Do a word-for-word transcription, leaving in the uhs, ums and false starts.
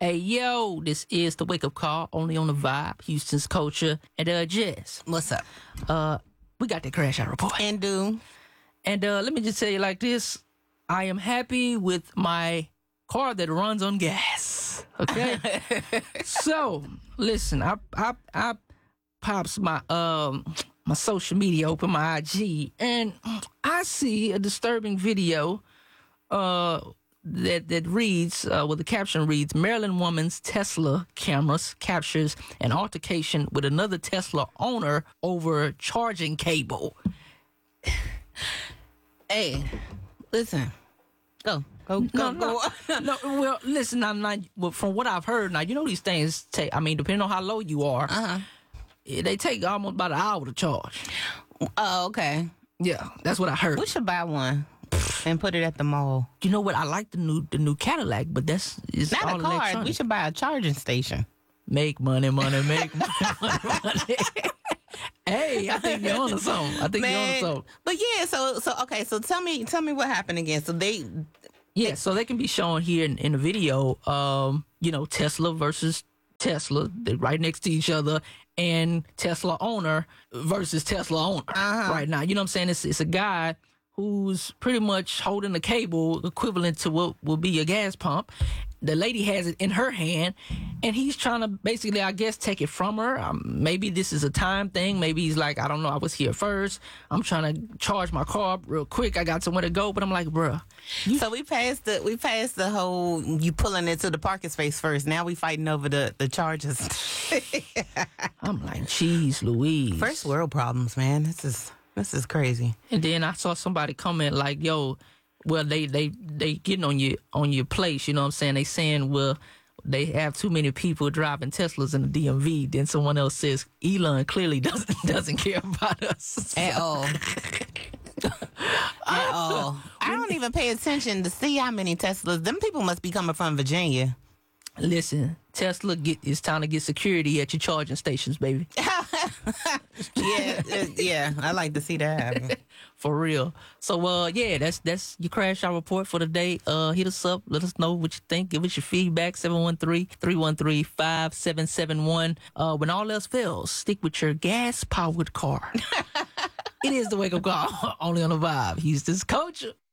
Hey, yo, this is the Wake Up Call, only on the Vibe, Houston's Culture, and uh, Jess. What's up? Uh, we got the crash out report. And do. And uh, let me just tell you like this. I am happy with my car that runs on gas. Okay? So, listen, I, I, I pops my, um, my social media, open my I G, and I see a disturbing video, uh, that that reads, uh, well, the caption reads, Maryland woman's Tesla cameras captures an altercation with another Tesla owner over charging cable. Hey, listen. Go. Go, go, no, go. No, no, well, listen, I'm not, well, from what I've heard, now, you know these things take, I mean, depending on how low you are, Uh-huh. they take almost about an hour to charge. Oh, okay. Yeah, that's what I heard. We should buy one and put it at the mall. You know what? I like the new the new Cadillac, but that's it's Not all a car. electronic. We should buy a charging station. Make money, money, make money, money, money. Hey, I think you're on to something. I think Man, you're on to something. But yeah, so so okay, so tell me tell me what happened again. So they Yeah, so they can be shown here in, in the video, um, you know, Tesla versus Tesla. They're right next to each other, and Tesla owner versus Tesla owner Uh-huh. right now. You know what I'm saying? It's, it's a guy who's pretty much holding the cable equivalent to what will be a gas pump. The lady has it in her hand, and he's trying to basically, I guess, take it from her. Um, maybe this is a time thing. Maybe he's like, I don't know, I was here first. I'm trying to charge my car up real quick. I got somewhere to go. But I'm like, bruh. You- So we passed the we passed the whole you pulling into the parking space first. Now we fighting over the the charges. I'm like, geez, Louise. First world problems, man. This is this is crazy. And then I saw somebody comment like, yo, well, they they they getting on your on your place, you know what I'm saying? They saying, well, they have too many people driving Teslas in the D M V. Then someone else says, Elon clearly doesn't doesn't care about us. At all. At all. I don't even pay attention to see how many Teslas. Them people must be coming from Virginia. Listen, Tesla, get it's time to get security at your charging stations, baby. Yeah, uh, yeah. I like to see that happen. For real. So, uh, yeah, that's that's your crash out report for the day. Uh, hit us up. Let us know what you think. Give us your feedback. seven one three, three one three, five seven seven one. Uh, when all else fails, stick with your gas-powered car. It is the Wake Up Call, only on the Vibe. Houston's Culture.